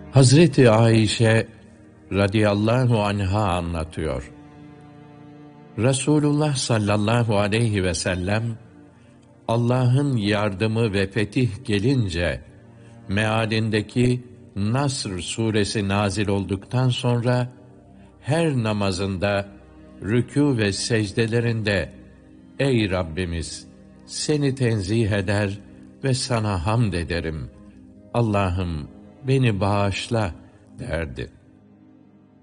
Hazreti Ayşe radıyallahu anha anlatıyor. Resulullah sallallahu aleyhi ve sellem, Allah'ın yardımı ve fetih gelince, mealindeki Nasr suresi nazil olduktan sonra, her namazında, rükû ve secdelerinde, ey Rabbimiz, seni tenzih eder ve sana hamd ederim. Allah'ım beni bağışla derdi.